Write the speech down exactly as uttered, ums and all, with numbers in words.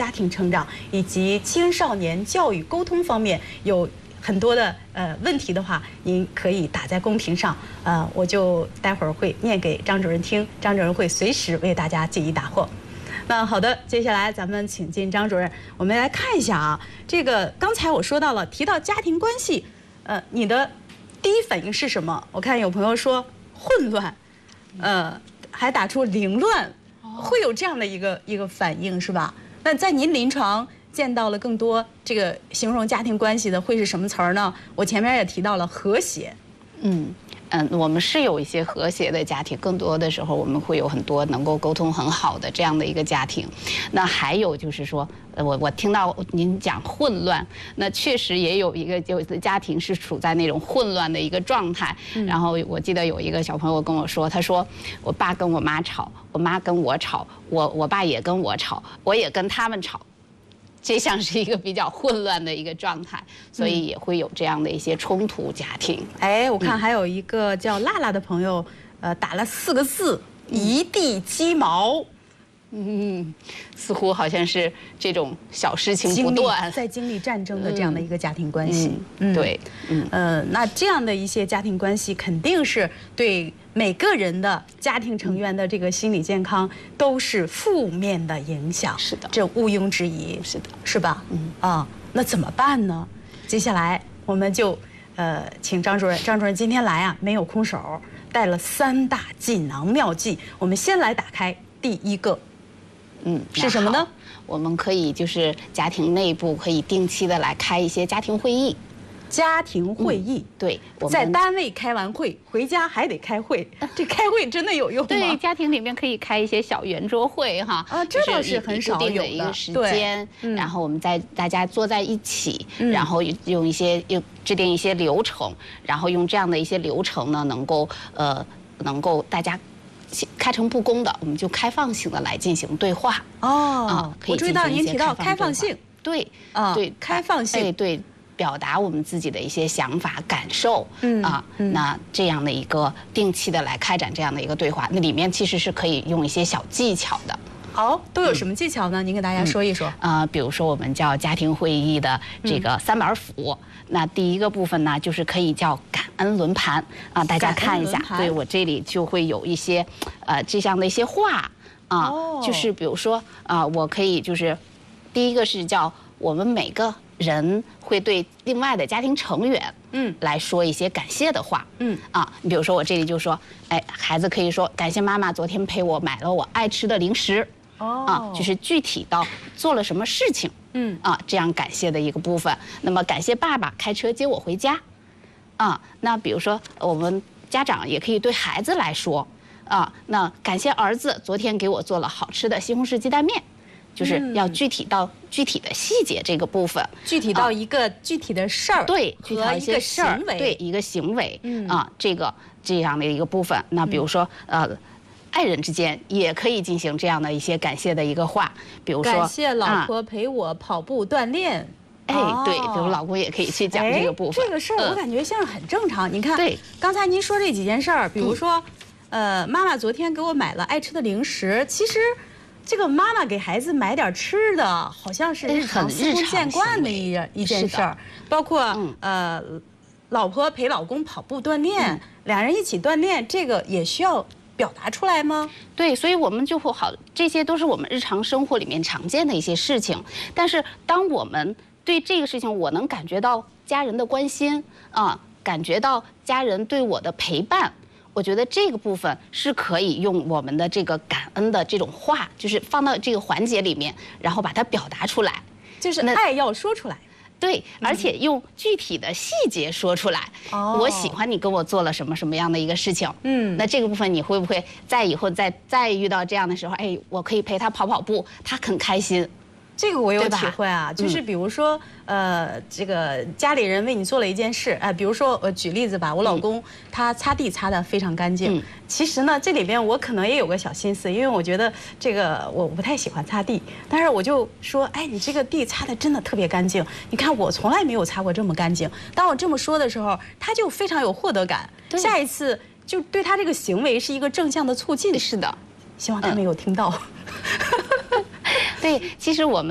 家庭成长以及青少年教育沟通方面有很多的呃问题的话，您可以打在公屏上，呃，我就待会儿会念给张主任听，张主任会随时为大家解疑答惑。那好的，接下来咱们请进张主任，我们来看一下啊，这个刚才我说到了，提到家庭关系，呃，你的第一反应是什么？我看有朋友说混乱，呃，还打出凌乱，会有这样的一个一个反应是吧？那在您临床见到了更多这个形容家庭关系的会是什么词儿呢？我前面也提到了和谐， 嗯。嗯，我们是有一些和谐的家庭，更多的时候我们会有很多能够沟通很好的这样的一个家庭。那还有就是说，我我听到您讲混乱，那确实也有一个有的家庭是处在那种混乱的一个状态。嗯、然后我记得有一个小朋友跟我说，他说我爸跟我妈吵，我妈跟我吵，我我爸也跟我吵，我也跟他们吵。这像是一个比较混乱的一个状态，所以也会有这样的一些冲突家庭。 哎，我看还有一个叫辣辣的朋友，呃，打了四个字：一地鸡毛。 嗯，似乎好像是这种小事情不断， 在经历战争的这样的一个家庭关系。 嗯，对， 嗯，呃，那这样的一些家庭关系，肯定是对每个人的家庭成员的这个心理健康都是负面的影响。 是的， 这毋庸置疑。 是的， 是吧？ 嗯啊，那怎么办呢？接下来我们就呃，请张主任，张主任今天来啊，没有空手，带了三大锦囊妙计。我们先来打开第一个。 嗯， 是什么呢？ 我们可以就是家庭内部可以定期的来开一些家庭会议。 家庭会议， 嗯、对， 在单位开完会，回家还得开会。这开会真的有用吗？ 对，家庭里面可以开一些小圆桌会哈。 啊，这倒是很少有的一个时间， 嗯、 然后我们在大家坐在一起，嗯、然后用一些用制定一些流程，然后用这样的一些流程呢，能够呃能够大家。开诚布公的，我们就开放性的来进行对话。 哦，啊，可以。我注意到您提到开放性， 对， 啊，对，开放性， 哎，对，表达我们自己的一些想法、感受，嗯啊，那这样的一个定期的来开展这样的一个对话，那里面其实是可以用一些小技巧的。 好，都有什么技巧呢？您给大家说一说。 啊、呃，比如说我们叫家庭会议的这个三板斧，嗯、那第一个部分呢，就是可以叫感恩轮盘啊，大家看一下，对我这里就会有一些，呃，这样的一些话啊，哦、就是比如说啊、呃，我可以就是，第一个是叫我们每个人会对另外的家庭成员，嗯，来说一些感谢的话，嗯啊，你比如说我这里就说，哎，孩子可以说感谢妈妈昨天陪我买了我爱吃的零食。哦，啊，就是具体到做了什么事情，嗯，啊，这样感谢的一个部分。那么感谢爸爸开车接我回家，啊，那比如说我们家长也可以对孩子来说，啊，那感谢儿子昨天给我做了好吃的西红柿鸡蛋面，就是要具体到具体的细节这个部分， 具体到一个具体的事儿， 对，具体到一些事儿，对，一个行为，嗯，啊，这个这样的一个部分。那比如说，呃。爱人之间也可以进行这样的一些感谢的一个话，比如说感谢老婆陪我跑步锻炼。 哎，对，比如老公也可以去讲这个部分。 这个事儿我感觉现在很正常。你看， 对， 刚才您说这几件事儿，比如说，呃，妈妈昨天给我买了爱吃的零食，其实这个妈妈给孩子买点吃的，好像是日常司空见惯的一一件事儿。包括呃，老婆陪老公跑步锻炼，两人一起锻炼，这个也需要。表达出来吗？ 对，所以我们就会好，这些都是我们日常生活里面常见的一些事情。但是，当我们对这个事情，我能感觉到家人的关心啊，感觉到家人对我的陪伴，我觉得这个部分是可以用我们的这个感恩的这种话，就是放到这个环节里面，然后把它表达出来， 就是爱要说出来。 对，而且用具体的细节说出来。哦，我喜欢你跟我做了什么什么样的一个事情。嗯，那这个部分你会不会在以后再再遇到这样的时候，哎，我可以陪他跑跑步，他很开心。 这个我有体会啊，就是比如说，呃，这个家里人为你做了一件事，哎，比如说我举例子吧，我老公他擦地擦得非常干净。其实呢，这里边我可能也有个小心思，因为我觉得这个我不太喜欢擦地，但是我就说，哎，你这个地擦得真的特别干净，你看我从来没有擦过这么干净。当我这么说的时候，他就非常有获得感，下一次就对他这个行为是一个正向的促进。 是的， 希望他没有听到。 对，其实我们。